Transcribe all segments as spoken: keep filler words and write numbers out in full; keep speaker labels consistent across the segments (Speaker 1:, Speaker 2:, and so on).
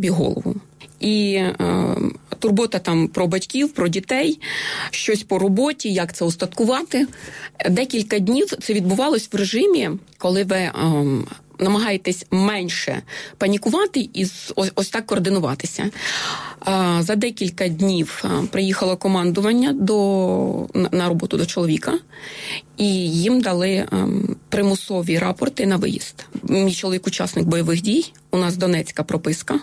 Speaker 1: собі голову. І е, турбота там про батьків, про дітей, щось по роботі, як це устаткувати. Декілька днів це відбувалось в режимі, коли ви е, намагаєтесь менше панікувати і ось, ось так координуватися. Е, за декілька днів приїхало командування до, на роботу до чоловіка, і їм дали е, примусові рапорти на виїзд. Мій чоловік – учасник бойових дій, у нас донецька прописка.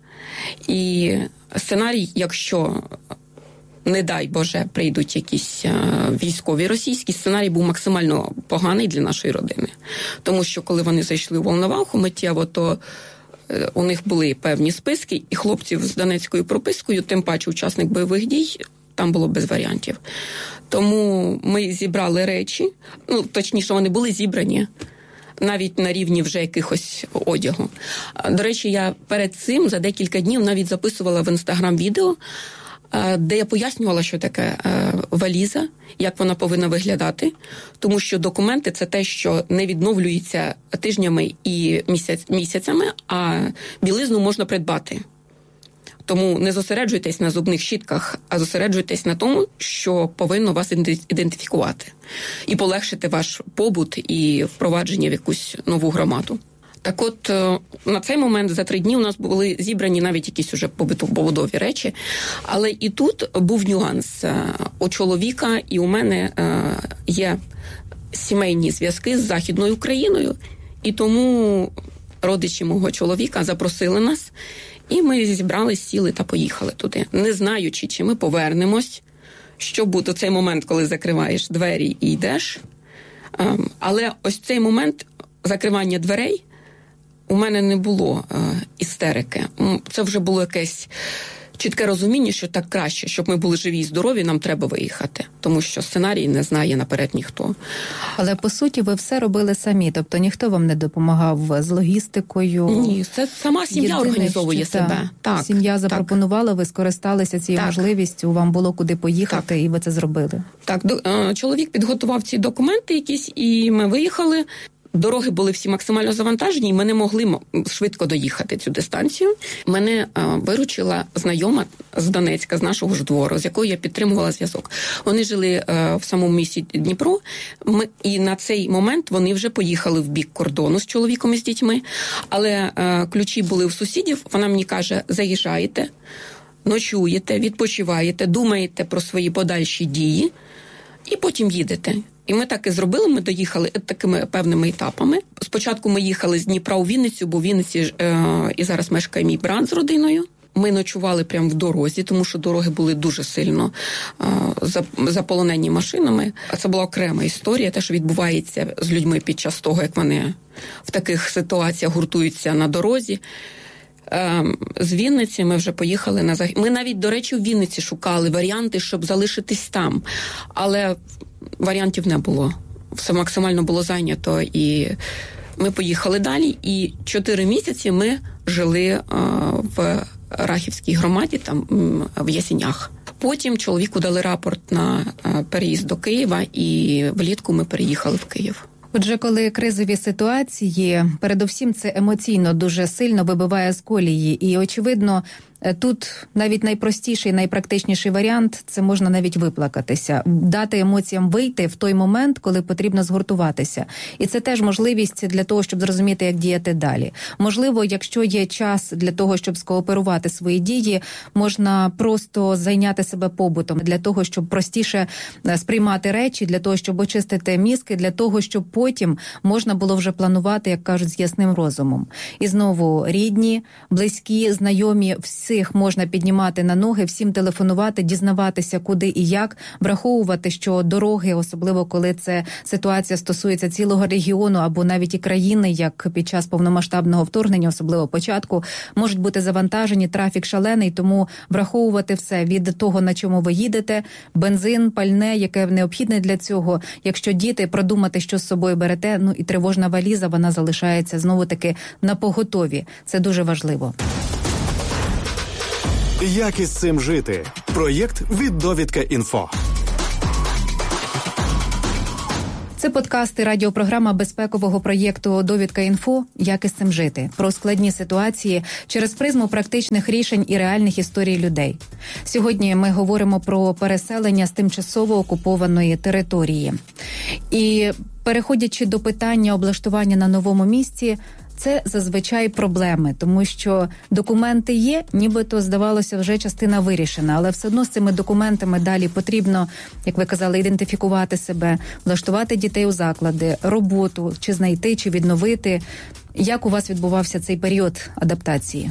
Speaker 1: І сценарій, якщо, не дай Боже, прийдуть якісь військові російські, сценарій був максимально поганий для нашої родини. Тому що, коли вони зайшли у Волноваху миттєво, то у них були певні списки, і хлопців з донецькою пропискою, тим паче учасник бойових дій, там було без варіантів. Тому ми зібрали речі, ну, точніше, вони були зібрані, навіть на рівні вже якихось одягу. До речі, я перед цим за декілька днів навіть записувала в Інстаграм відео, де я пояснювала, що таке валіза, як вона повинна виглядати, тому що документи – це те, що не відновлюється тижнями і місяць, місяцями, а білизну можна придбати. Тому не зосереджуйтесь на зубних щітках, а зосереджуйтесь на тому, що повинно вас ідентифікувати. І полегшити ваш побут і впровадження в якусь нову громаду. Так от, на цей момент за три дні у нас були зібрані навіть якісь уже побутові речі. Але і тут був нюанс. У чоловіка і у мене є сімейні зв'язки з Західною Україною. І тому родичі мого чоловіка запросили нас. І ми зібрались, сіли та поїхали туди. Не знаючи, чи ми повернемось, що буде цей момент, коли закриваєш двері і йдеш. Але ось цей момент закривання дверей у мене не було істерики. Це вже було якесь чітке розуміння, що так краще, щоб ми були живі і здорові, нам треба виїхати. Тому що сценарій не знає наперед ніхто.
Speaker 2: Але, по суті, ви все робили самі? Тобто ніхто вам не допомагав з логістикою?
Speaker 1: Ні, це сама сім'я Єдине, організовує
Speaker 2: що,
Speaker 1: себе. Так,
Speaker 2: сім'я запропонувала, так. Ви скористалися цією так. можливістю, вам було куди поїхати, так. і ви це зробили?
Speaker 1: Так, чоловік підготував ці документи якісь, і ми виїхали. Дороги були всі максимально завантажені, і ми не могли швидко доїхати цю дистанцію. Мене а, виручила знайома з Донецька, з нашого ж двору, з якою я підтримувала зв'язок. Вони жили а, в самому місті Дніпро, ми, і на цей момент вони вже поїхали в бік кордону з чоловіком і з дітьми, але а, ключі були в сусідів. Вона мені каже, заїжджаєте, ночуєте, відпочиваєте, думаєте про свої подальші дії і потім їдете. І ми так і зробили, ми доїхали такими певними етапами. Спочатку ми їхали з Дніпра у Вінницю, бо в Вінниці е, і зараз мешкає мій брат з родиною. Ми ночували прямо в дорозі, тому що дороги були дуже сильно е, заполонені машинами. А це була окрема історія, те, що відбувається з людьми під час того, як вони в таких ситуаціях гуртуються на дорозі. Е, з Вінниці ми вже поїхали на захід. Ми навіть, до речі, в Вінниці шукали варіанти, щоб залишитись там. Але варіантів не було. Все максимально було зайнято. І ми поїхали далі. І чотири місяці ми жили е, в Рахівській громаді, там в Ясінях. Потім чоловіку дали рапорт на е, переїзд до Києва, і влітку ми переїхали в Київ.
Speaker 2: Отже, коли кризові ситуації, передусім це емоційно дуже сильно вибиває з колії. І, очевидно, тут навіть найпростіший, найпрактичніший варіант – це можна навіть виплакатися. Дати емоціям вийти в той момент, коли потрібно згуртуватися. І це теж можливість для того, щоб зрозуміти, як діяти далі. Можливо, якщо є час для того, щоб скооперувати свої дії, можна просто зайняти себе побутом для того, щоб простіше сприймати речі, для того, щоб очистити мізки, для того, щоб потім можна було вже планувати, як кажуть, з ясним розумом. І знову рідні, близькі, знайомі, всіх можна піднімати на ноги, всім телефонувати, дізнаватися, куди і як, враховувати, що дороги, особливо коли це ситуація стосується цілого регіону або навіть і країни, як під час повномасштабного вторгнення, особливо початку, можуть бути завантажені, трафік шалений, тому враховувати все від того, на чому ви їдете, бензин, пальне, яке необхідне для цього. Якщо діти, продумати, що з собою берете, ну і тривожна валіза, вона залишається знову-таки на поготові. Це дуже важливо.
Speaker 3: Як із цим жити? Проєкт від Довідка Інфо.
Speaker 2: Це подкаст і радіопрограма безпекового проєкту «Довідка.Інфо. Як із цим жити?» про складні ситуації через призму практичних рішень і реальних історій людей. Сьогодні ми говоримо про переселення з тимчасово окупованої території. І переходячи до питання облаштування на новому місці, це зазвичай проблеми, тому що документи є, нібито, здавалося, вже частина вирішена, але все одно з цими документами далі потрібно, як ви казали, ідентифікувати себе, влаштувати дітей у заклади, роботу, чи знайти, чи відновити. Як у вас відбувався цей період адаптації?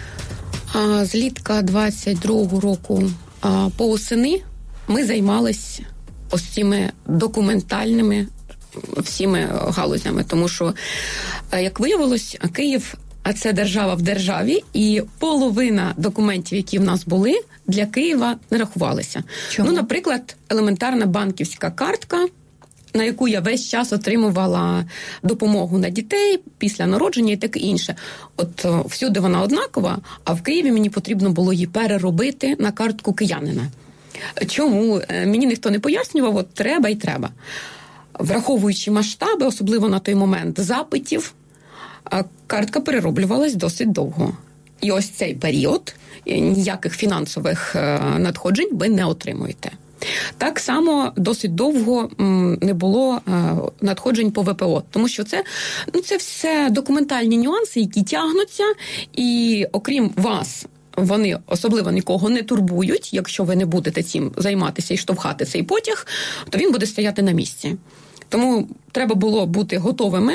Speaker 1: А, з літка двадцять другого року а, по осени ми займалися ось цими документальними всіми галузями, тому що, як виявилось, Київ – а це держава в державі, і половина документів, які в нас були, для Києва не рахувалися.
Speaker 2: Чому?
Speaker 1: Ну, наприклад, елементарна банківська картка, на яку я весь час отримувала допомогу на дітей після народження і таке інше. От всюди вона однакова, а в Києві мені потрібно було її переробити на картку киянина. Чому? Мені ніхто не пояснював, от треба і треба. Враховуючи масштаби, особливо на той момент, запитів, картка перероблювалась досить довго. І ось цей період ніяких фінансових надходжень ви не отримуєте. Так само досить довго не було надходжень по ВПО, тому що це, ну, це все документальні нюанси, які тягнуться, і окрім вас, вони особливо нікого не турбують. Якщо ви не будете цим займатися і штовхати цей потяг, то він буде стояти на місці. Тому треба було бути готовими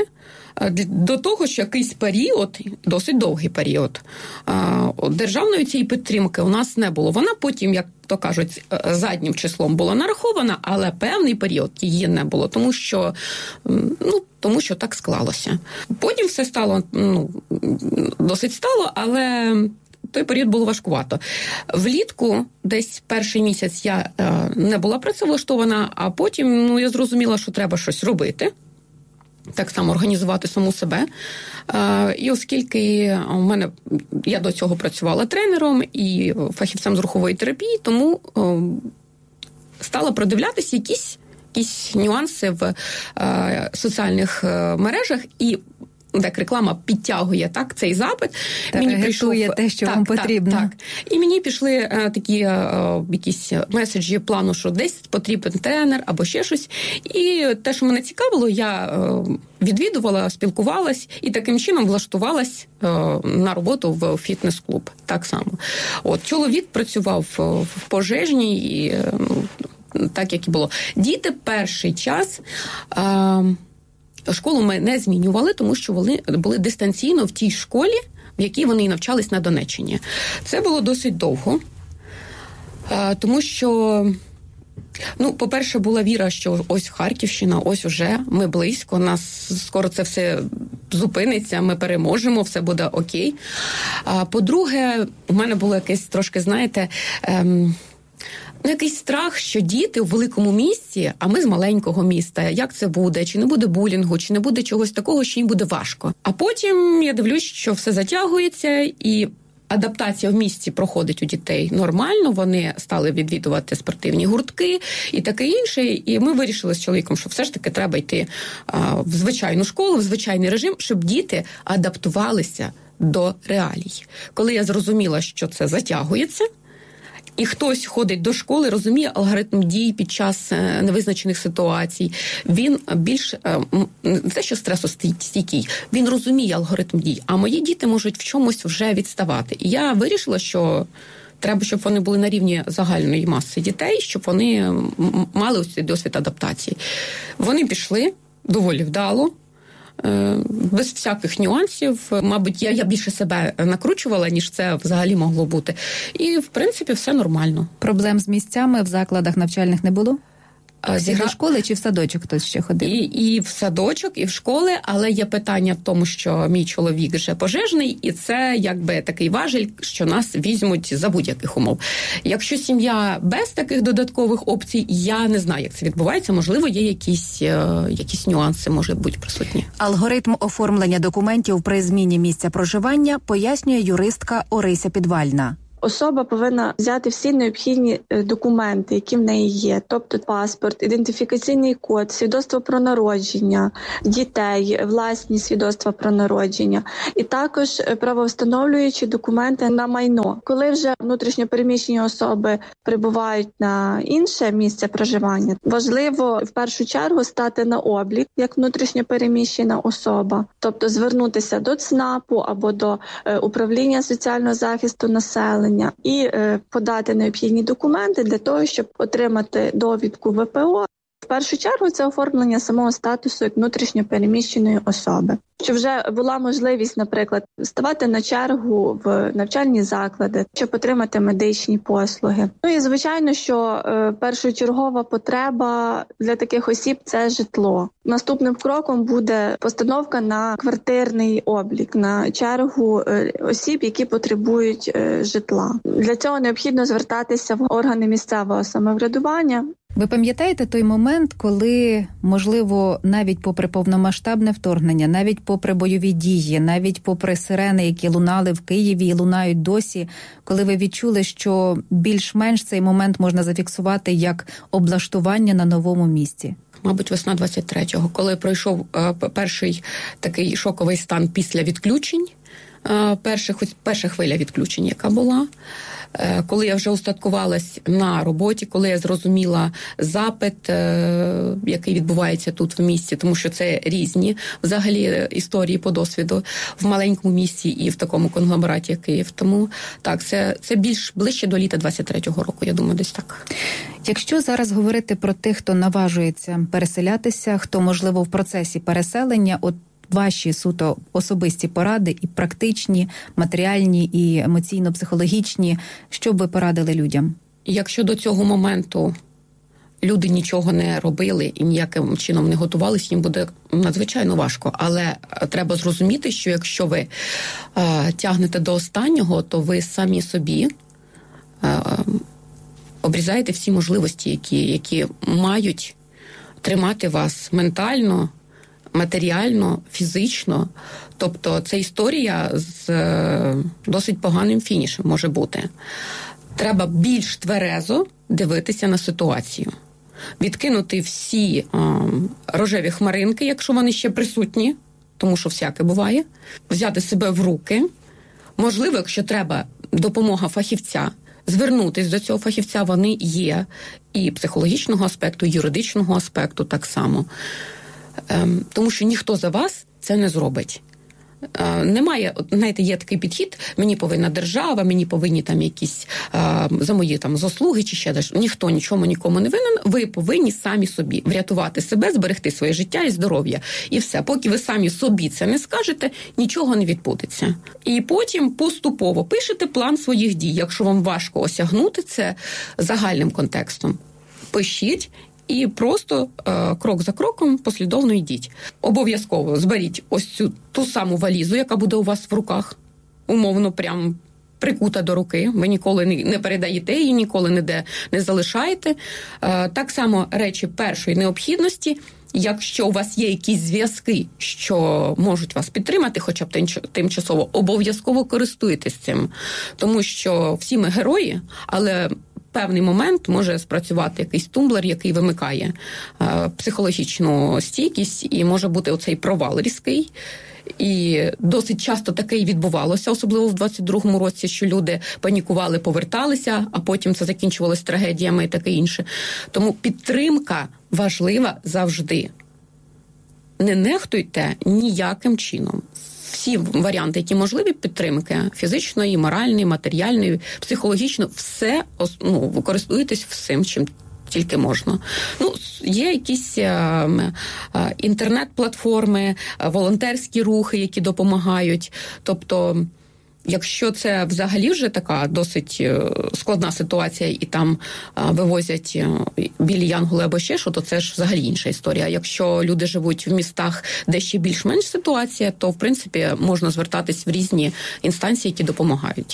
Speaker 1: до того, що якийсь період, досить довгий період, державної цієї підтримки у нас не було. Вона потім, як то кажуть, заднім числом була нарахована, але певний період її не було, тому що, ну, тому що так склалося. Потім все стало, ну, досить стало, але той період було важкувато. Влітку, десь перший місяць я е, не була працевлаштована, а потім, ну, я зрозуміла, що треба щось робити. Так само організувати саму себе. Е, і оскільки у мене, я до цього працювала тренером і фахівцем з рухової терапії, тому е, стала продивлятися якісь, якісь нюанси в е, соціальних е, мережах і як реклама підтягує так цей запит.
Speaker 2: Та
Speaker 1: мені прийшов
Speaker 2: те, що
Speaker 1: так,
Speaker 2: вам потрібно.
Speaker 1: Так, так. І мені пішли е, такі е, якісь меседжі плану, що десь потрібен тренер або ще щось. І те, що мене цікавило, я е, відвідувала, спілкувалась і таким чином влаштувалась е, на роботу в фітнес-клуб. Так само. От чоловік працював в пожежній і е, так, як і було. Діти перший час Е, школу ми не змінювали, тому що вони були дистанційно в тій школі, в якій вони і навчались на Донеччині. Це було досить довго, тому що, ну, по-перше, була віра, що ось Харківщина, ось уже ми близько, нас скоро це все зупиниться, ми переможемо, все буде окей. А по-друге, у мене було якесь трошки, знаєте, ем, Ну, якийсь страх, що діти у великому місті, а ми з маленького міста, як це буде, чи не буде булінгу, чи не буде чогось такого, що їм буде важко. А потім я дивлюсь, що все затягується, і адаптація в місті проходить у дітей нормально, вони стали відвідувати спортивні гуртки і таке інше, і ми вирішили з чоловіком, що все ж таки треба йти а, в звичайну школу, в звичайний режим, щоб діти адаптувалися до реалій. Коли я зрозуміла, що це затягується, і хтось ходить до школи, розуміє алгоритм дій під час невизначених ситуацій. Він більш, не те, що стресостійкий, він розуміє алгоритм дій. А мої діти можуть в чомусь вже відставати. І я вирішила, що треба, щоб вони були на рівні загальної маси дітей, щоб вони мали ось цей досвід адаптації. Вони пішли доволі вдало, без всяких нюансів. Мабуть, я, я більше себе накручувала, ніж це взагалі могло бути. І, в принципі, все нормально.
Speaker 2: Проблем з місцями в закладах навчальних не було? Всі
Speaker 1: Зіга...
Speaker 2: до школи чи в садочок хтось ще ходив?
Speaker 1: І, і в садочок, і в школи, але є питання в тому, що мій чоловік вже пожежний, і це якби такий важіль, що нас візьмуть за будь-яких умов. Якщо сім'я без таких додаткових опцій, я не знаю, як це відбувається. Можливо, є якісь, якісь нюанси, може бути присутні.
Speaker 4: Алгоритм оформлення документів при зміні місця проживання пояснює юристка Орися Підвальна. Особа повинна взяти всі необхідні документи, які в неї є, тобто паспорт, ідентифікаційний код, свідоцтво про народження дітей, власні свідоцтва про народження, і також правовстановлюючі документи на майно. Коли вже внутрішньо переміщені особи прибувають на інше місце проживання, важливо в першу чергу стати на облік як внутрішньо переміщена особа, тобто звернутися до ЦНАПу або до управління соціального захисту населення і е, подати необхідні документи для того, щоб отримати довідку В П О. В першу чергу це оформлення самого статусу як внутрішньо переміщеної особи. Щоб вже була можливість, наприклад, ставати на чергу в навчальні заклади, щоб отримати медичні послуги. Ну і звичайно, що е, першочергова потреба для таких осіб – це житло. Наступним кроком буде постановка на квартирний облік, на чергу е, осіб, які потребують е, житла. Для цього необхідно звертатися в органи місцевого самоврядування.
Speaker 2: Ви пам'ятаєте той момент, коли, можливо, навіть попри повномасштабне вторгнення, навіть попри бойові дії, навіть попри сирени, які лунали в Києві і лунають досі, коли ви відчули, що більш-менш цей момент можна зафіксувати як облаштування на новому місці?
Speaker 1: Мабуть, весна двадцять третього, коли пройшов е, перший такий шоковий стан після відключень, е, перших, перша хвиля відключень, яка була. Коли я вже устаткувалась на роботі, коли я зрозуміла запит, який відбувається тут в місті, тому що це різні взагалі історії по досвіду в маленькому місті і в такому конгломераті, як Київ. Тому так, це, це більш ближче до літа двадцять третього року, я думаю, десь так.
Speaker 2: Якщо зараз говорити про тих, хто наважується переселятися, хто, можливо, в процесі переселення, от ваші суто особисті поради і практичні, матеріальні, і емоційно-психологічні, що б ви порадили людям?
Speaker 1: Якщо до цього моменту люди нічого не робили і ніяким чином не готувалися, їм буде надзвичайно важко. Але треба зрозуміти, що якщо ви е, тягнете до останнього, то ви самі собі е, обрізаєте всі можливості, які, які мають тримати вас ментально, матеріально, фізично. Тобто це історія з е, досить поганим фінішем може бути. Треба більш тверезо дивитися на ситуацію. Відкинути всі е, рожеві хмаринки, якщо вони ще присутні, тому що всяке буває. Взяти себе в руки. Можливо, якщо треба допомога фахівця, звернутися до цього фахівця, вони є. І психологічного аспекту, і юридичного аспекту так само. Тому що ніхто за вас це не зробить. Немає, знаєте, є такий підхід, мені повинна держава, мені повинні там якісь а, за мої там заслуги чи ще десь. Ніхто нічому нікому не винен. Ви повинні самі собі врятувати себе, зберегти своє життя і здоров'я. І все. Поки ви самі собі це не скажете, нічого не відбудеться. І потім поступово пишете план своїх дій. Якщо вам важко осягнути це загальним контекстом, пишіть. І просто е, крок за кроком послідовно йдіть. Обов'язково зберіть ось цю ту саму валізу, яка буде у вас в руках, умовно прям прикута до руки. Ви ніколи не, не передаєте її, ніколи ніде не залишаєте. Е, так само речі першої необхідності. Якщо у вас є якісь зв'язки, що можуть вас підтримати, хоча б тимчасово, обов'язково користуйтесь цим. Тому що всі ми герої, але певний момент може спрацювати якийсь тумблер, який вимикає е, психологічну стійкість, і може бути оцей провал різкий. І досить часто таке і відбувалося, особливо в двадцять другому році, що люди панікували, поверталися, а потім це закінчувалося трагедіями і таке інше. Тому підтримка важлива завжди. Не нехтуйте ніяким чином. Всі варіанти, які можливі підтримки, фізичної, моральної, матеріальної, психологічної, все, ну, користуйтесь всім, чим тільки можна. Ну, є якісь е, е, інтернет-платформи, е, волонтерські рухи, які допомагають. Тобто, якщо це взагалі вже така досить складна ситуація і там а, вивозять білі янголи або ще що, то це ж взагалі інша історія. Якщо люди живуть в містах, де ще більш-менш ситуація, то, в принципі, можна звертатись в різні інстанції, які допомагають.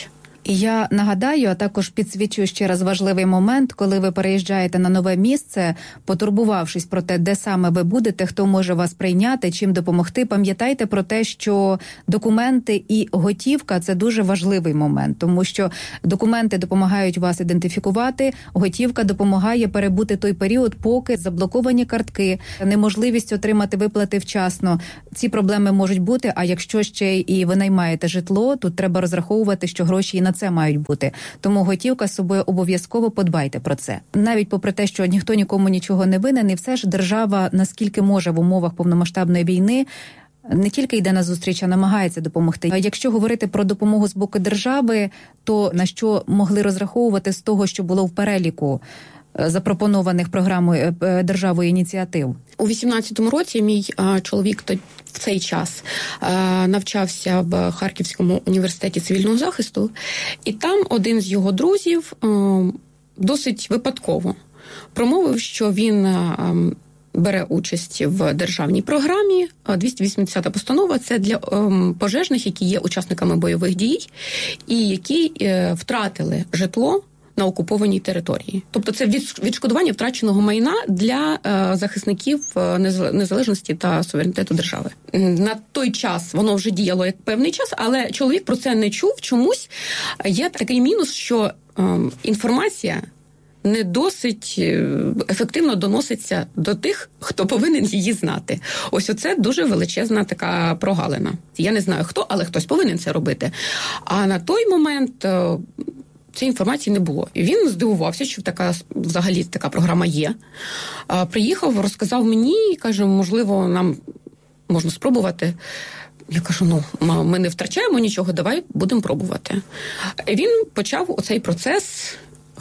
Speaker 2: І я нагадаю, а також підсвічу ще раз важливий момент, коли ви переїжджаєте на нове місце, потурбувавшись про те, де саме ви будете, хто може вас прийняти, чим допомогти, пам'ятайте про те, що документи і готівка – це дуже важливий момент, тому що документи допомагають вас ідентифікувати, готівка допомагає перебути той період, поки заблоковані картки, неможливість отримати виплати вчасно. Ці проблеми можуть бути, а якщо ще і ви наймаєте житло, тут треба розраховувати, що гроші і на це мають бути. Тому готівка з собою обов'язково, подбайте про це. Навіть попри те, що ніхто нікому нічого не винен, і все ж держава, наскільки може в умовах повномасштабної війни, не тільки йде на зустріч, а намагається допомогти. А якщо говорити про допомогу з боку держави, то на що могли розраховувати з того, що було в переліку запропонованих програмою державою ініціатив?
Speaker 1: У вісімнадцятому році мій а, чоловік то в цей час а, навчався в Харківському університеті цивільного захисту, і там один з його друзів а, досить випадково промовив, що він а, бере участь в державній програмі. двісті вісімдесята постанова – це для а, пожежних, які є учасниками бойових дій і які а, втратили житло на окупованій території. Тобто це відшкодування втраченого майна для е, захисників незалежності та суверенітету держави. На той час воно вже діяло як певний час, але чоловік про це не чув. Чомусь є такий мінус, що е, інформація не досить ефективно доноситься до тих, хто повинен її знати. Ось оце дуже величезна така прогалина. Я не знаю хто, але хтось повинен це робити. А на той момент е, цієї інформації не було. І він здивувався, що така, взагалі така програма є. А, приїхав, розказав мені і каже, можливо, нам можна спробувати. Я кажу, ну, ми не втрачаємо нічого, давай будемо пробувати. І він почав оцей процес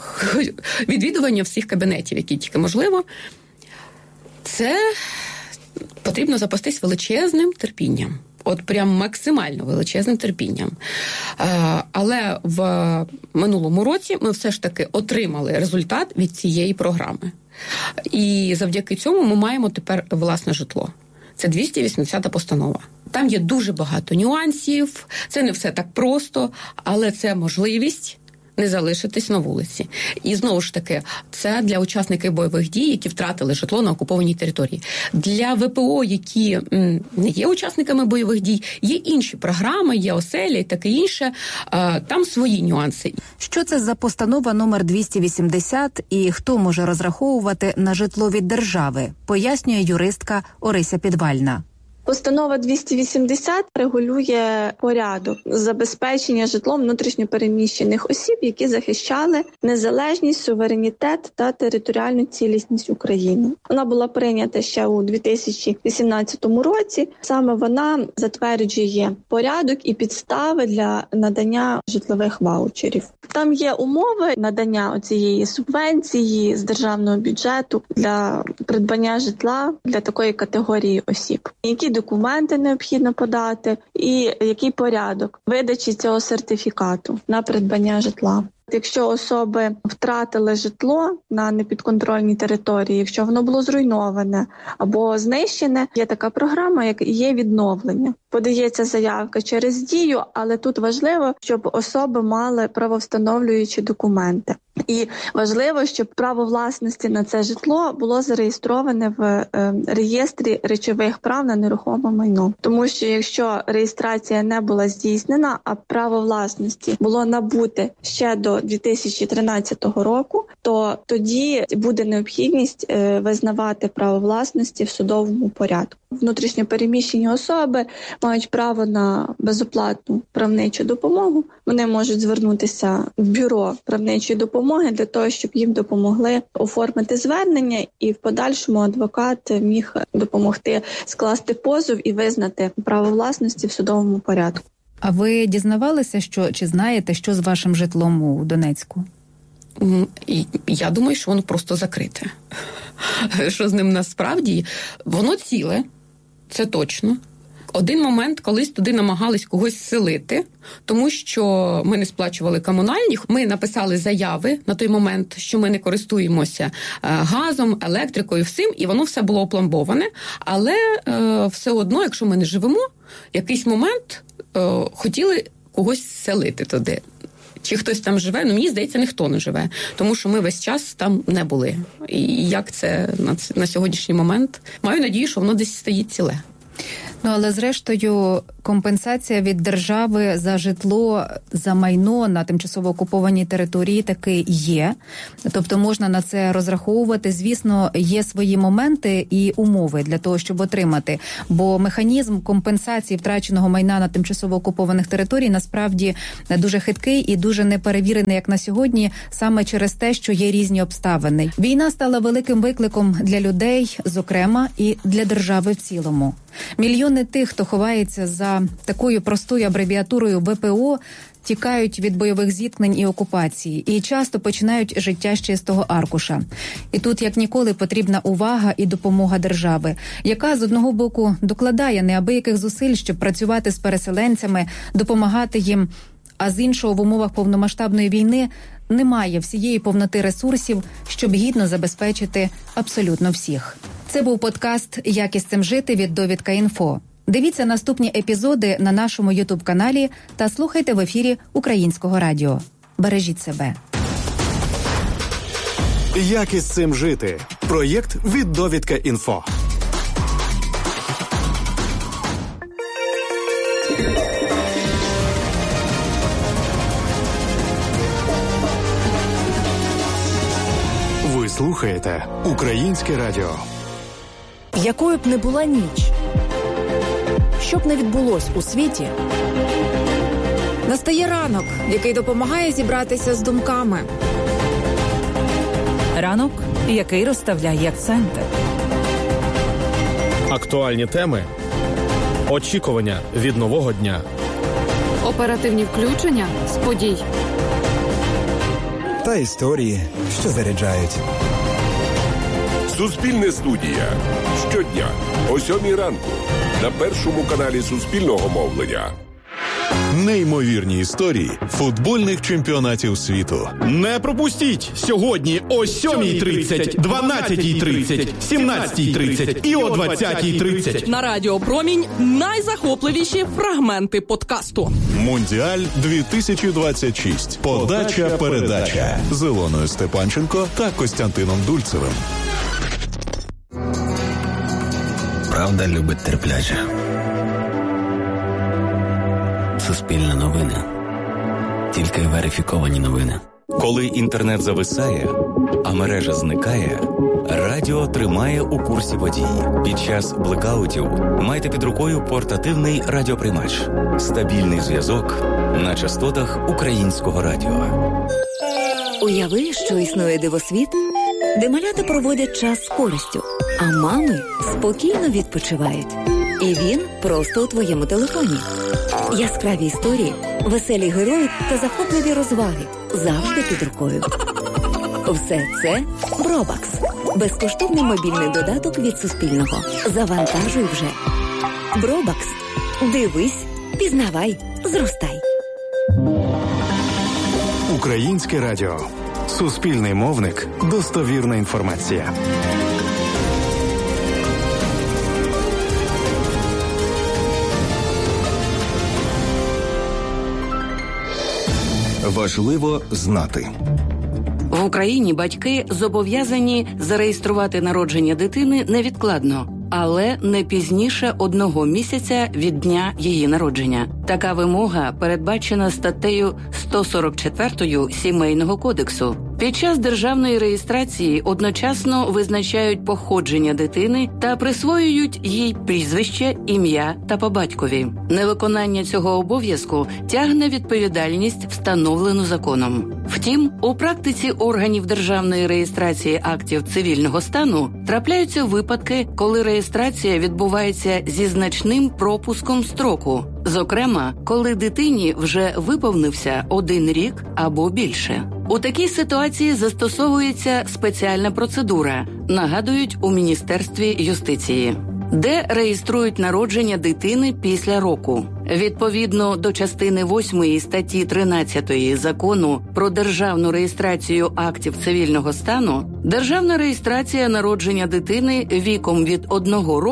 Speaker 1: відвідування всіх кабінетів, які тільки можливо. Це потрібно запастись величезним терпінням. От прям максимально величезним терпінням. А, але в минулому році ми все ж таки отримали результат від цієї програми. І завдяки цьому ми маємо тепер власне житло. Це двісті вісімдесята постанова. Там є дуже багато нюансів, це не все так просто, але це можливість не залишитись на вулиці. І знову ж таки, це для учасників бойових дій, які втратили житло на окупованій території. Для ВПО, які м, не є учасниками бойових дій, є інші програми, є оселя і таке інше. А, там свої нюанси.
Speaker 2: Що це за постанова номер двісті вісімдесят і хто може розраховувати на житло від держави, пояснює юристка Орися Підвальна.
Speaker 4: Постанова двісті вісімдесят регулює порядок забезпечення житлом внутрішньопереміщених осіб, які захищали незалежність, суверенітет та територіальну цілісність України. Вона була прийнята ще у дві тисячі вісімнадцятому році. Саме вона затверджує порядок і підстави для надання житлових ваучерів. Там є умови надання цієї субвенції з державного бюджету для придбання житла для такої категорії осіб. Які документи необхідно подати і який порядок видачі цього сертифікату на придбання житла. Якщо особи втратили житло на непідконтрольній території, якщо воно було зруйноване або знищене, є така програма, як є відновлення. Подається заявка через Дію, але тут важливо, щоб особи мали правовстановлюючі документи. І важливо, щоб право власності на це житло було зареєстроване в е, реєстрі речових прав на нерухоме майно. Тому що якщо реєстрація не була здійснена, а право власності було набуте ще до дві тисячі тринадцятого року, то тоді буде необхідність е, визнавати право власності в судовому порядку. Внутрішньопереміщені особи мають право на безоплатну правничу допомогу. Вони можуть звернутися в бюро правничої допомоги для того, щоб їм допомогли оформити звернення, і в подальшому адвокат міг допомогти скласти позов і визнати право власності в судовому порядку.
Speaker 2: А ви дізнавалися, що чи знаєте, що з вашим житлом у Донецьку?
Speaker 1: Я думаю, що воно просто закрите. Що з ним насправді? Воно ціле, це точно. Один момент, колись туди намагались когось селити, тому що ми не сплачували комунальні. Ми написали заяви на той момент, що ми не користуємося газом, електрикою, всім, і воно все було опломбоване. Але е, все одно, якщо ми не живемо, в якийсь момент е, хотіли когось селити туди. Чи хтось там живе? Ну, мені здається, ніхто не живе, тому що ми весь час там не були. І як це на, на сьогоднішній момент? Маю надію, що воно десь стоїть ціле.
Speaker 2: Ну, але зрештою компенсація від держави за житло, за майно на тимчасово окупованій території таки є. Тобто можна на це розраховувати. Звісно, є свої моменти і умови для того, щоб отримати. Бо механізм компенсації втраченого майна на тимчасово окупованих територій насправді дуже хиткий і дуже неперевірений, як на сьогодні, саме через те, що є різні обставини. Війна стала великим викликом для людей, зокрема, і для держави в цілому. Мільйони тих, хто ховається за такою простою абревіатурою ве пе о, тікають від бойових зіткнень і окупації і часто починають життя з чистого аркуша. І тут, як ніколи, потрібна увага і допомога держави, яка, з одного боку, докладає неабияких зусиль, щоб працювати з переселенцями, допомагати їм, а з іншого, в умовах повномасштабної війни немає всієї повноти ресурсів, щоб гідно забезпечити абсолютно всіх. Це був подкаст «Як із цим жити» від Довідка.Інфо. Дивіться наступні епізоди на нашому ютуб-каналі та слухайте в ефірі Українського радіо. Бережіть себе.
Speaker 3: Як із цим жити? Проєкт від Довідка.Інфо. Ви слухаєте Українське радіо.
Speaker 5: Якою б не була ніч, що б не відбулось у світі,
Speaker 6: настає ранок, який допомагає зібратися з думками.
Speaker 5: Ранок, який розставляє акценти.
Speaker 7: Актуальні теми, очікування від нового дня.
Speaker 6: Оперативні включення з подій.
Speaker 8: Та історії, що заряджають.
Speaker 9: Суспільне студія. Щодня о сьомій ранку на першому каналі Суспільного мовлення.
Speaker 10: Неймовірні історії футбольних чемпіонатів світу.
Speaker 11: Не пропустіть сьогодні о сьомій тридцять, дванадцятій тридцять, сімнадцятій тридцять і о двадцятій тридцять.
Speaker 5: На Радіо Промінь найзахопливіші фрагменти подкасту.
Speaker 10: Мундіаль дві тисячі двадцять шість. Подача-передача з Ілоною Степанченко та Костянтином Дульцевим.
Speaker 12: Правда любить терпляче. Суспільне новини. Тільки верифіковані новини.
Speaker 13: Коли інтернет зависає, а мережа зникає, радіо тримає у курсі подій. Під час блекаутів майте під рукою портативний радіоприймач. Стабільний зв'язок на частотах Українського радіо.
Speaker 14: Уяви, що існує дивосвіт, де малята проводять час з користю, а мами спокійно відпочивають. І він просто у твоєму телефоні. Яскраві історії, веселі герої та захопливі розваги завжди під рукою. Все це Бробакс. Безкоштовний мобільний додаток від Суспільного. Завантажуй вже. Бробакс. Дивись, пізнавай, зростай.
Speaker 3: Українське радіо. Суспільний мовник. Достовірна інформація.
Speaker 15: Важливо знати.
Speaker 16: В Україні батьки зобов'язані зареєструвати народження дитини невідкладно, але не пізніше одного місяця від дня її народження. Така вимога передбачена статтею сто сорок чотири Сімейного кодексу. Під час державної реєстрації одночасно визначають походження дитини та присвоюють їй прізвище, ім'я та по батькові. Невиконання цього обов'язку тягне відповідальність, встановлену законом. Втім, у практиці органів державної реєстрації актів цивільного стану трапляються випадки, коли реєстрація відбувається зі значним пропуском строку. Зокрема, коли дитині вже виповнився один рік або більше. У такій ситуації застосовується спеціальна процедура, нагадують у Міністерстві юстиції, де реєструють народження дитини після року. Відповідно до частини восьмої статті тринадцятої Закону про державну реєстрацію актів цивільного стану, державна реєстрація народження дитини віком від одного року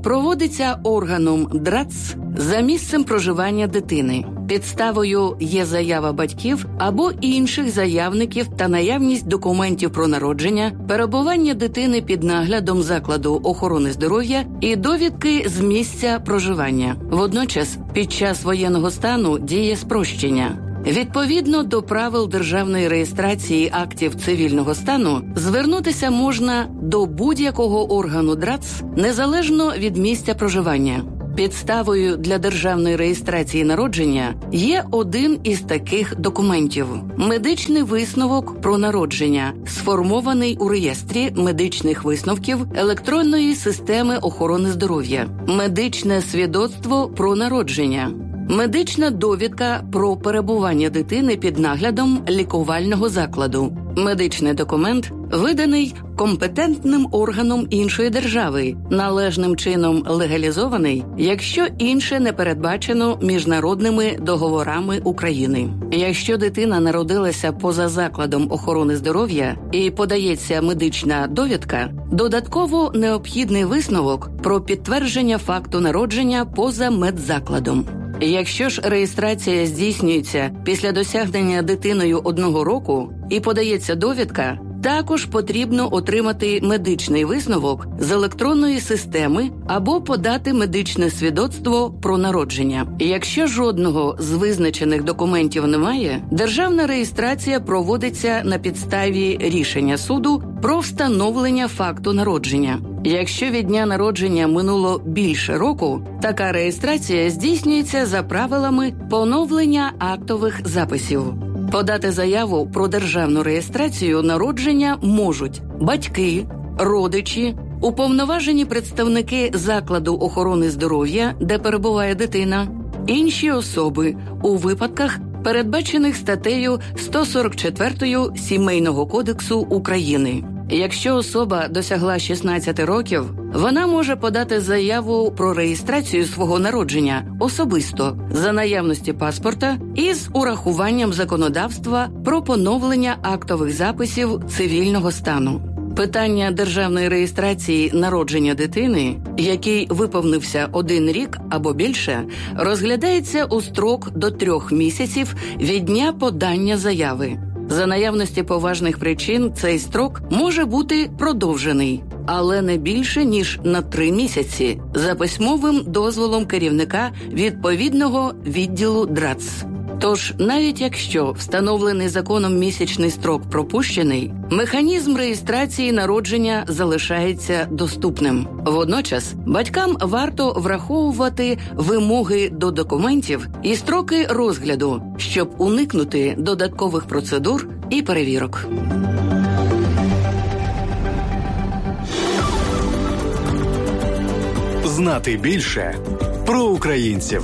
Speaker 16: проводиться органом ДРАЦ за місцем проживання дитини. Підставою є заява батьків або інших заявників та наявність документів про народження, перебування дитини під наглядом закладу охорони здоров'я і довідки з місця проживання. Водночас, під час воєнного стану діє спрощення. Відповідно до правил державної реєстрації актів цивільного стану, звернутися можна до будь-якого органу ДРАЦ, незалежно від місця проживання. Підставою для державної реєстрації народження є один із таких документів – медичний висновок про народження, сформований у реєстрі медичних висновків електронної системи охорони здоров'я, медичне свідоцтво про народження, медична довідка про перебування дитини під наглядом лікувального закладу. Медичний документ виданий компетентним органом іншої держави, належним чином легалізований, якщо інше не передбачено міжнародними договорами України. Якщо дитина народилася поза закладом охорони здоров'я і подається медична довідка, додатково необхідний висновок про підтвердження факту народження поза медзакладом. Якщо ж реєстрація здійснюється після досягнення дитиною одного року і подається довідка, також потрібно отримати медичний висновок з електронної системи або подати медичне свідоцтво про народження. Якщо жодного з визначених документів немає, державна реєстрація проводиться на підставі рішення суду про встановлення факту народження. Якщо від дня народження минуло більше року, така реєстрація здійснюється за правилами поновлення актових записів. Подати заяву про державну реєстрацію народження можуть батьки, родичі, уповноважені представники закладу охорони здоров'я, де перебуває дитина, інші особи у випадках, передбачених статтею сто сорок чотири Сімейного кодексу України. Якщо особа досягла шістнадцяти років, вона може подати заяву про реєстрацію свого народження особисто за наявності паспорта і з урахуванням законодавства про поновлення актових записів цивільного стану. Питання державної реєстрації народження дитини, який виповнився один рік або більше, розглядається у строк до трьох місяців від дня подання заяви. За наявності поважних причин цей строк може бути продовжений, але не більше, ніж на три місяці, за письмовим дозволом керівника відповідного відділу ДРАЦ. Тож, навіть якщо встановлений законом місячний строк пропущений, механізм реєстрації народження залишається доступним. Водночас, батькам варто враховувати вимоги до документів і строки розгляду, щоб уникнути додаткових процедур і перевірок.
Speaker 3: Знати більше про українців.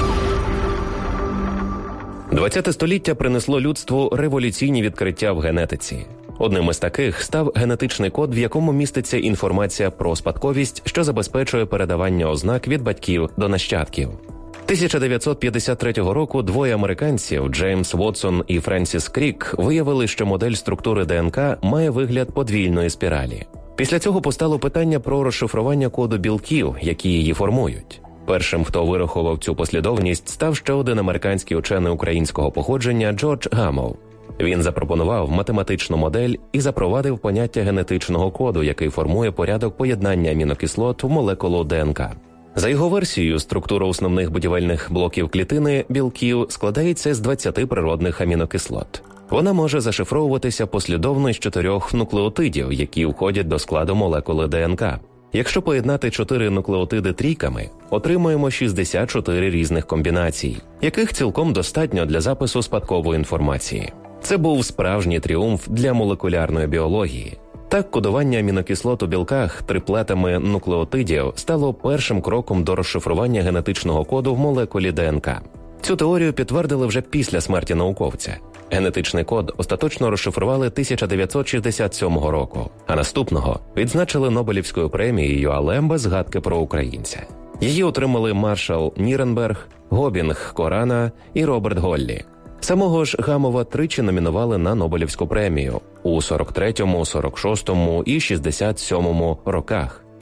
Speaker 15: ХХ століття принесло людству революційні відкриття в генетиці. Одним із таких став генетичний код, в якому міститься інформація про спадковість, що забезпечує передавання ознак від батьків до нащадків. тисяча дев'ятсот п'ятдесят третього року двоє американців, Джеймс Вотсон і Френсіс Крік, виявили, що модель структури ДНК має вигляд подвійної спіралі. Після цього постало питання про розшифрування коду білків, які її формують. Першим, хто вирахував цю послідовність, став ще один американський учений українського походження Джордж Гамов. Він запропонував математичну модель і запровадив поняття генетичного коду, який формує порядок поєднання амінокислот в молекулу ДНК. За його версією, структура основних будівельних блоків клітини білків складається з двадцяти природних амінокислот. Вона може зашифровуватися послідовно з чотирьох нуклеотидів, які входять до складу молекули ДНК. Якщо поєднати чотири нуклеотиди трійками, отримуємо шістдесят чотири різних комбінацій, яких цілком достатньо для запису спадкової інформації. Це був справжній тріумф для молекулярної біології. Так, кодування амінокислот у білках триплетами нуклеотидів стало першим кроком до розшифрування генетичного коду в молекулі ДНК. Цю теорію підтвердили вже після смерті науковця. Генетичний код остаточно розшифрували тисяча дев'ятсот шістдесят сьомого року, а наступного відзначили Нобелівською премією, але без згадки про українця. Її отримали Маршал Ніренберг, Гобінг Корана і Роберт Голлі. Самого ж Гамова тричі номінували на Нобелівську премію у сорок третьому, сорок шостому і шістдесят сьомому роках.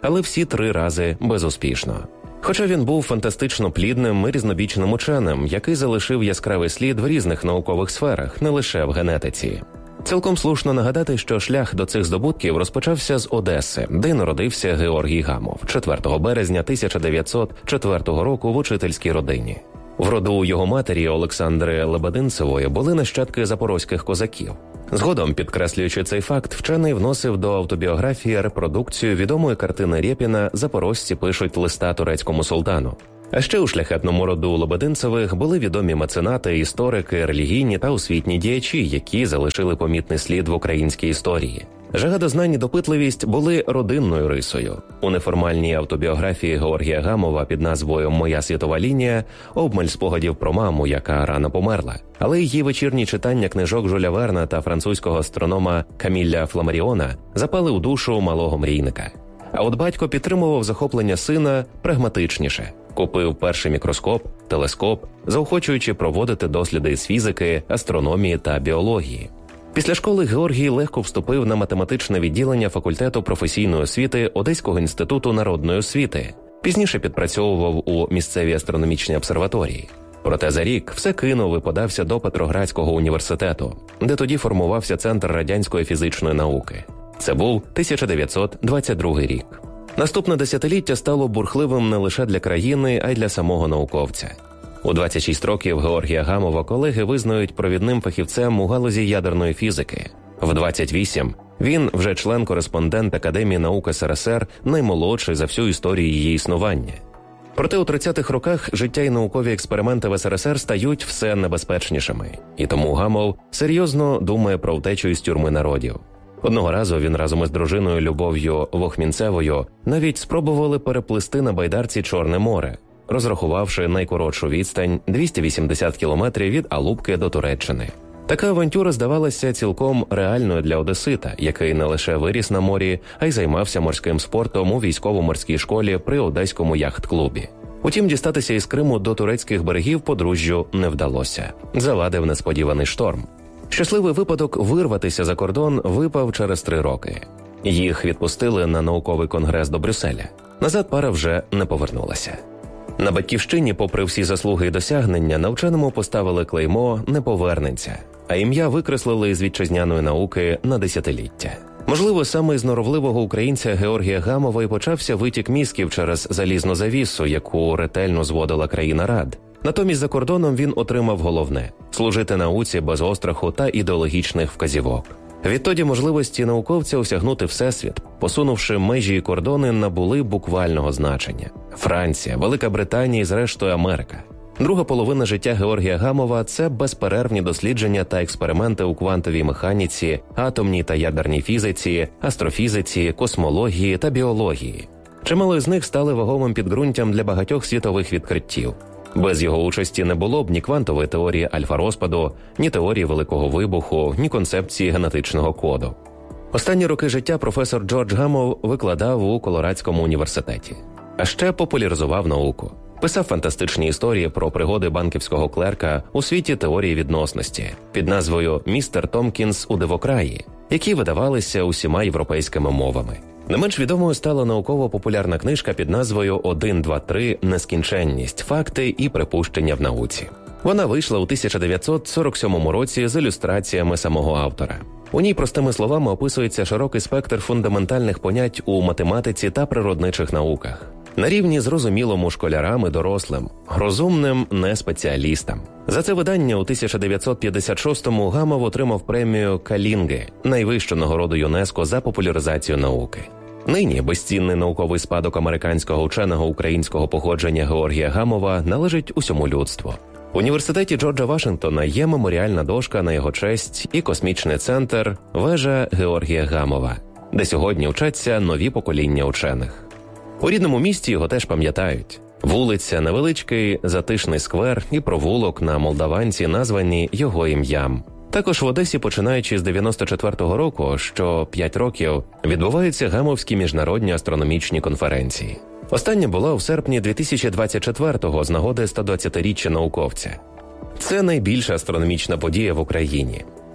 Speaker 15: але всі три рази безуспішно. Хоча він був фантастично плідним і різнобічним ученим, який залишив яскравий слід в різних наукових сферах, не лише в генетиці. Цілком слушно нагадати, що шлях до цих здобутків розпочався з Одеси, де й народився Георгій Гамов четвертого березня тисяча дев'ятсот четвертого року в учительській родині. В роду його матері Олександри Лебединцевої були нащадки запорозьких козаків. Згодом, підкреслюючи цей факт, вчений вносив до автобіографії репродукцію відомої картини Рєпіна «Запорожці пишуть листа турецькому султану». А ще у шляхетному роду Лебединцевих були відомі меценати, історики, релігійні та освітні діячі, які залишили помітний слід в українській історії. Жага до знань і допитливість були родинною рисою. У неформальній автобіографії Георгія Гамова під назвою «Моя світова лінія» обмаль спогадів про маму, яка рано померла. Але її вечірні читання книжок Жюля Верна та французького астронома Каміля Фламаріона запали у душу малого мрійника. А от батько підтримував захоплення сина прагматичніше. Купив перший мікроскоп, телескоп, заохочуючи проводити досліди з фізики, астрономії та біології. Після школи Георгій легко вступив на математичне відділення факультету професійної освіти Одеського інституту народної освіти. Пізніше підпрацьовував у місцевій астрономічній обсерваторії. Проте за рік все кинув і подався до Петроградського університету, де тоді формувався Центр радянської фізичної науки. Це був тисяча дев'ятсот двадцять другий рік. Наступне десятиліття стало бурхливим не лише для країни, а й для самого науковця. У двадцять шість років Георгія Гамова колеги визнають провідним фахівцем у галузі ядерної фізики. В двадцять вісім він вже член-кореспондент Академії наук ес ер ес ер, наймолодший за всю історію її існування. Проте у тридцятих роках життя і наукові експерименти в ес ер ес ер стають все небезпечнішими. І тому Гамов серйозно думає про втечу із тюрми народів. Одного разу він разом із дружиною Любов'ю Вохмінцевою навіть спробували переплисти на байдарці Чорне море, розрахувавши найкоротшу відстань двісті вісімдесят кілометрів від Алупки до Туреччини. Така авантюра здавалася цілком реальною для одесита, який не лише виріс на морі, а й займався морським спортом у військово-морській школі при Одеському яхт-клубі. Утім, дістатися із Криму до турецьких берегів подружжю не вдалося. Завадив несподіваний шторм. Щасливий випадок вирватися за кордон випав через три роки. Їх відпустили на науковий конгрес до Брюсселя. Назад пара вже не повернулася. На батьківщині, попри всі заслуги і досягнення, на вченому поставили клеймо «не повернеться», а ім'я викреслили із вітчизняної науки на десятиліття. Можливо, саме із норовливого українця Георгія Гамова і почався витік мізків через залізну завісу, яку ретельно зводила країна Рад. Натомість за кордоном він отримав головне – служити науці без остраху та ідеологічних вказівок. Відтоді можливості науковця осягнути всесвіт, посунувши межі і кордони, набули буквального значення. Франція, Велика Британія і зрештою Америка. Друга половина життя Георгія Гамова – це безперервні дослідження та експерименти у квантовій механіці, атомній та ядерній фізиці, астрофізиці, космології та біології. Чимало з них стали вагомим підґрунтям для багатьох світових відкриттів. Без його участі не було б ні квантової теорії альфа-розпаду, ні теорії Великого вибуху, ні концепції генетичного коду. Останні роки життя професор Джордж Гамов викладав у Колорадському університеті. А ще популяризував науку. Писав фантастичні історії про пригоди банківського клерка у світі теорії відносності під назвою «Містер Томкінс у дивокраї», які видавалися усіма європейськими мовами. Не менш відомою стала науково-популярна книжка під назвою «один, два, три. Нескінченність. Факти і припущення в науці». Вона вийшла у тисяча дев'ятсот сорок сьомому році з ілюстраціями самого автора. У ній простими словами описується широкий спектр фундаментальних понять у математиці та природничих науках. На рівні зрозумілому школярам і дорослим, розумним не спеціалістам. За це видання у тисяча дев'ятсот п'ятдесят шостому Гамов отримав премію Калінги, найвищу нагороду ЮНЕСКО за популяризацію науки. Нині безцінний науковий спадок американського ученого українського походження Георгія Гамова належить усьому людству. В університеті Джорджа Вашингтона є меморіальна дошка на його честь і космічний центр «Вежа Георгія Гамова», де сьогодні вчаться нові покоління учених. У рідному місті його теж пам'ятають. Вулиця, невеличкий затишний сквер і провулок на Молдаванці названі його ім'ям. Також в Одесі, починаючи з дев'яносто четвертого року, що п'ять років, відбуваються Гамовські міжнародні астрономічні конференції. Остання була у серпні дві тисячі двадцять четвертого з нагоди сто двадцятиріччя науковця. Це найбільша астрономічна подія в Україні.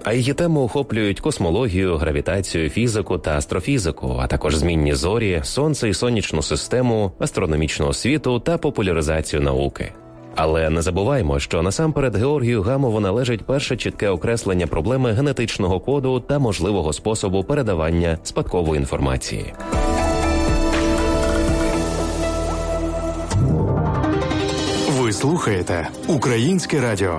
Speaker 15: А її теми охоплюють космологію, гравітацію, фізику та астрофізику, а також змінні зорі, сонце і сонячну систему, астрономічну освіту та популяризацію науки. Але не забуваймо, що насамперед Георгію Гамову належить перше чітке окреслення проблеми генетичного коду та можливого способу передавання спадкової інформації.
Speaker 3: Ви слухаєте Українське радіо.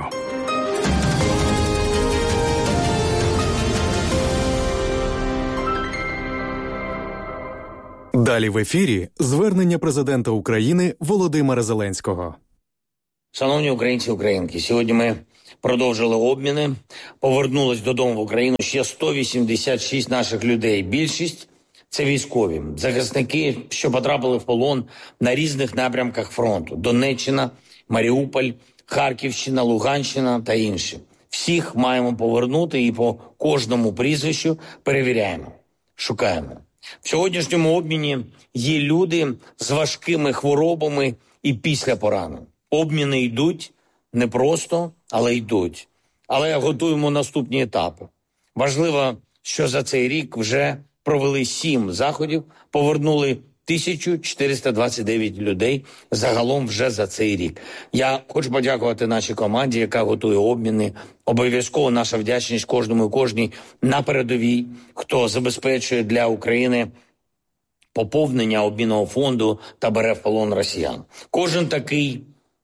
Speaker 3: Далі в ефірі звернення президента України Володимира Зеленського.
Speaker 17: Шановні українці і українки, сьогодні ми продовжили обміни. Повернулось додому в Україну ще сто вісімдесят шість наших людей. Більшість – це військові, захисники, що потрапили в полон на різних напрямках фронту. Донеччина, Маріуполь, Харківщина, Луганщина та інші. Всіх маємо повернути і по кожному прізвищу перевіряємо, шукаємо. В сьогоднішньому обміні є люди з важкими хворобами і після поранень. Обміни йдуть не просто, але йдуть. Але готуємо наступні етапи. Важливо, що за цей рік вже провели сім заходів, повернули тисячу чотириста двадцять дев'ять людей загалом вже за цей рік. Я хочу подякувати нашій команді, яка готує обміни. Обов'язково наша вдячність кожному і кожній на передовій, хто забезпечує для України поповнення обмінного фонду та бере в полон росіян. Кожен такий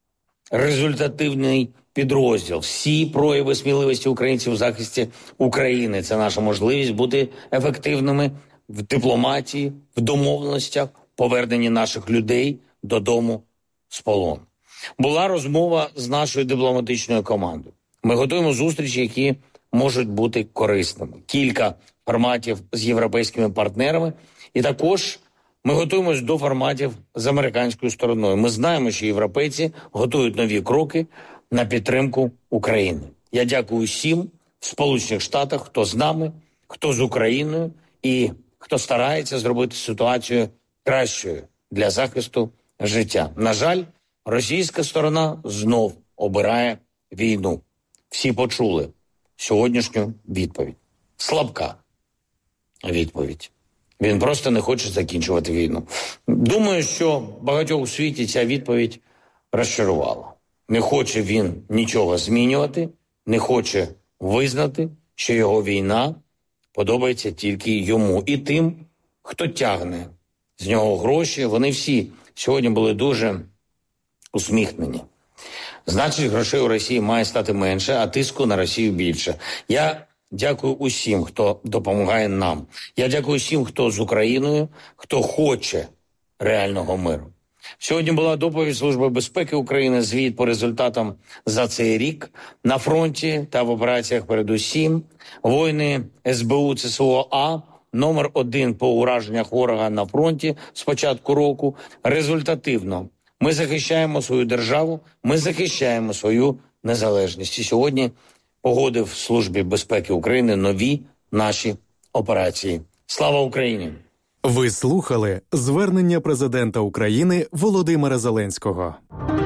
Speaker 17: результативний підрозділ, всі прояви сміливості українців у захисті України – це наша можливість бути ефективними в дипломатії, в домовленостях, поверненні наших людей додому з полону. Була розмова з нашою дипломатичною командою. Ми готуємо зустрічі, які можуть бути корисними. Кілька форматів з європейськими партнерами. І також ми готуємось до форматів з американською стороною. Ми знаємо, що європейці готують нові кроки на підтримку України. Я дякую всім в Сполучених Штатах, хто з нами, хто з Україною і хто старається зробити ситуацію кращою для захисту життя. На жаль, російська сторона знов обирає війну. Всі почули сьогоднішню відповідь. Слабка відповідь. Він просто не хоче закінчувати війну. Думаю, що багатьох у світі ця відповідь розчарувала. Не хоче він нічого змінювати, не хоче визнати, що його війна подобається тільки йому і тим, хто тягне з нього гроші. Вони всі сьогодні були дуже усміхнені. Значить, грошей у Росії має стати менше, а тиску на Росію більше. Я дякую усім, хто допомагає нам. Я дякую всім, хто з Україною, хто хоче реального миру. Сьогодні була доповідь Служби безпеки України, звіт по результатам за цей рік на фронті та в операціях передусім. Воїни ес бе у це ес о а номер один по ураженнях ворога на фронті з початку року. Результативно. Ми захищаємо свою державу, ми захищаємо свою незалежність. І сьогодні погодив Службі безпеки України нові наші операції. Слава Україні!
Speaker 3: Ви слухали звернення президента України Володимира Зеленського.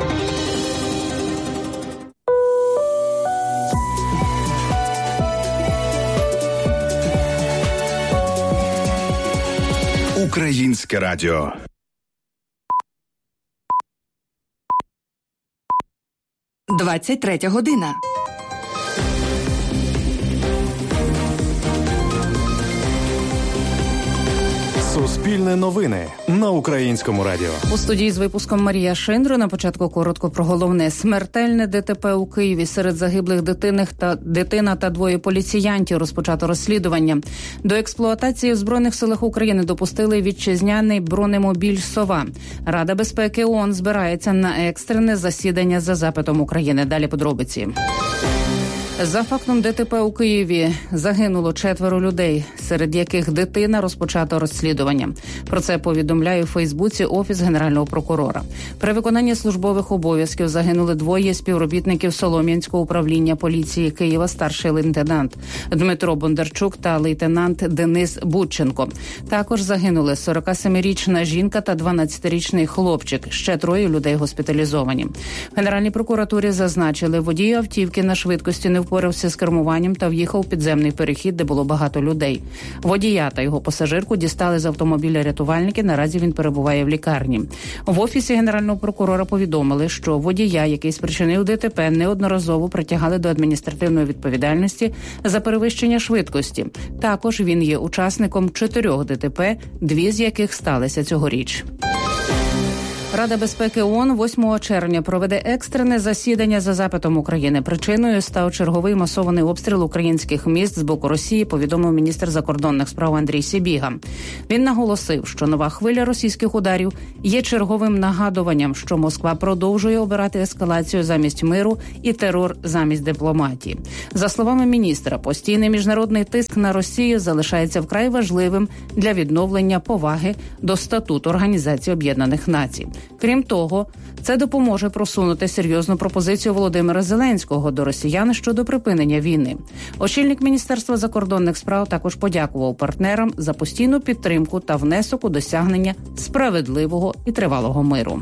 Speaker 18: Українське радіо.
Speaker 19: двадцять третя година.
Speaker 3: Суспільне новини на Українському радіо.
Speaker 20: У студії з випуском Марія Шиндро. На початку коротко про головне. Смертельне де те пе у Києві. Серед загиблих дитиних та дитина та двоє поліціянтів. Розпочато розслідування. До експлуатації в Збройних силах України допустили вітчизняний бронемобіль «Сова». Рада безпеки ООН збирається на екстрене засідання за запитом України. Далі подробиці. За фактом де те пе у Києві загинуло четверо людей, серед яких дитина. Розпочато розслідування. Про це повідомляє у Фейсбуці Офіс Генерального прокурора. При виконанні службових обов'язків загинули двоє співробітників Солом'янського управління поліції Києва, старший лейтенант Дмитро Бондарчук та лейтенант Денис Будченко. Також загинули сорокасемирічна жінка та дванадцятирічний хлопчик. Ще троє людей госпіталізовані. В Генеральній прокуратурі зазначили, водій автівки на швидкості не впорався з кермуванням та в'їхав у підземний перехід, де було багато людей. Водія та його пасажирку дістали з автомобіля рятувальники. Наразі він перебуває в лікарні. В офісі Генерального прокурора повідомили, що водія, який спричинив ДТП, неодноразово притягали до адміністративної відповідальності за перевищення швидкості. Також він є учасником чотирьох ДТП, дві з яких сталися цьогоріч. Рада безпеки ООН восьмого червня проведе екстрене засідання за запитом України. Причиною став черговий масований обстріл українських міст з боку Росії, повідомив міністр закордонних справ Андрій Сибіга. Він наголосив, що нова хвиля російських ударів є черговим нагадуванням, що Москва продовжує обирати ескалацію замість миру і терор замість дипломатії. За словами міністра, постійний міжнародний тиск на Росію залишається вкрай важливим для відновлення поваги до статуту Організації Об'єднаних Націй. Крім того, це допоможе просунути серйозну пропозицію Володимира Зеленського до росіян щодо припинення війни. Очільник Міністерства закордонних справ також подякував партнерам за постійну підтримку та внесок у досягнення справедливого і тривалого миру.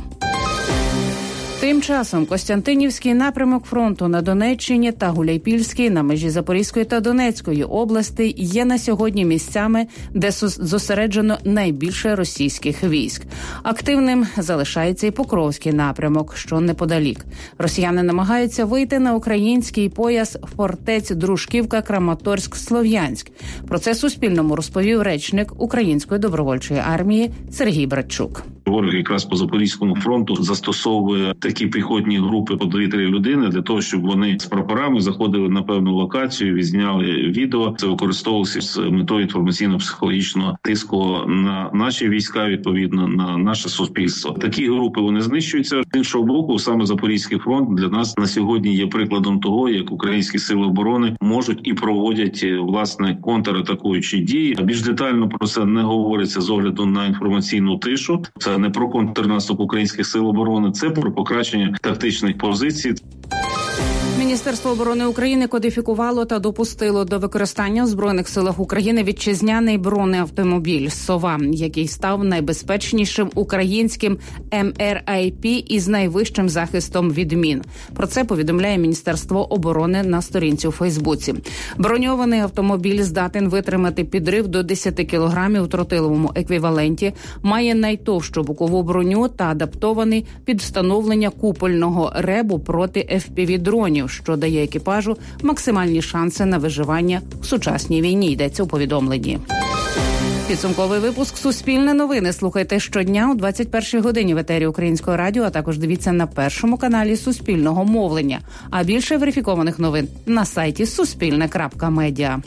Speaker 20: Тим часом Костянтинівський напрямок фронту на Донеччині та Гуляйпільський на межі Запорізької та Донецької областей є на сьогодні місцями, де зосереджено найбільше російських військ. Активним залишається і Покровський напрямок, що неподалік. Росіяни намагаються вийти на український пояс фортець Дружківка, Краматорськ, Слов'янськ. Про це Суспільному розповів речник Української добровольчої армії Сергій Братчук.
Speaker 21: Ворог якраз по Запорізькому фронту застосовує такі піхотні групи по дві-три людини для того, щоб вони з прапорами заходили на певну локацію, відзняли відео. Це використовувалося з метою інформаційно-психологічного тиску на наші війська, відповідно, на наше суспільство. Такі групи, вони знищуються. З іншого боку, саме Запорізький фронт для нас на сьогодні є прикладом того, як українські сили оборони можуть і проводять, власне, контратакуючі дії. Більш детально про це не говориться з огляду на інформаційну тишу. Це не про контрнаступ українських сил оборони, це про покращення тактичних позицій.
Speaker 20: Міністерство оборони України кодифікувало та допустило до використання в Збройних силах України вітчизняний бронеавтомобіль «Сова», який став найбезпечнішим українським ем ер ай пі із найвищим захистом від мін. Про це повідомляє Міністерство оборони на сторінці у Фейсбуці. Броньований автомобіль здатен витримати підрив до десять кілограмів у тротиловому еквіваленті, має найтовщу бокову броню та адаптований під встановлення купольного ребу проти еф пі ві-дронів, що дає екіпажу максимальні шанси на виживання в сучасній війні, йдеться у повідомленні. Підсумковий випуск «Суспільне новини» слухайте щодня о двадцять першій годині в етері Українського радіо, а також дивіться на першому каналі Суспільного мовлення. А більше верифікованих новин на сайті суспільне крапка медіа.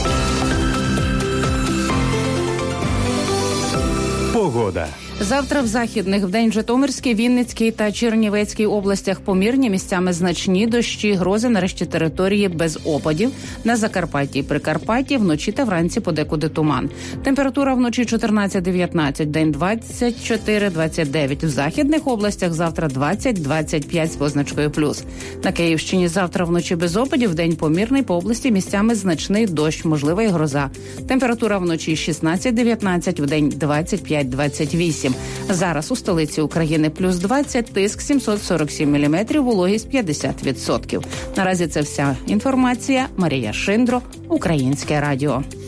Speaker 3: Погода.
Speaker 20: Завтра в західних, вдень Житомирській, Вінницькій та Чернівецькій областях помірні, місцями значні дощі, грози, нарешті території без опадів. На Закарпатті і Прикарпатті вночі та вранці подекуди туман. Температура вночі чотирнадцять-дев'ятнадцять, день двадцять чотири двадцять дев'ять. В західних областях завтра двадцять двадцять п'ять з позначкою плюс. На Київщині завтра вночі без опадів, день помірний, по області місцями значний дощ, можлива і гроза. Температура вночі шістнадцять-дев'ятнадцять, вдень двадцять п'ять двадцять вісім. Зараз у столиці України плюс двадцять, тиск сімсот сорок сім міліметрів, вологість п'ятдесят відсотків. Наразі це вся інформація. Марія Шиндро, Українське радіо.